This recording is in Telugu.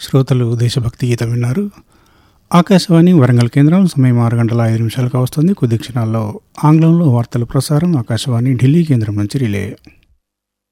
శ్రోతలు దేశభక్తి గీతం విన్నారు. ఆకాశవాణి వరంగల్ కేంద్రం. సమయం 6:05 వస్తుంది. కొద్ది క్షణాల్లో ఆంగ్లంలో వార్తల ప్రసారం ఆకాశవాణి ఢిల్లీ కేంద్రం నుంచి రిలే.